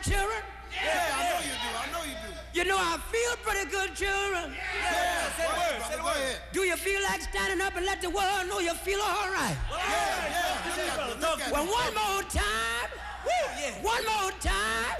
like children? Yeah, I know you do. I know you do. You know I feel pretty good, children. Yeah, say the word. Say the word. Do you feel like standing up and let the world know you feel all right? Yeah. Well, one more time. One more time.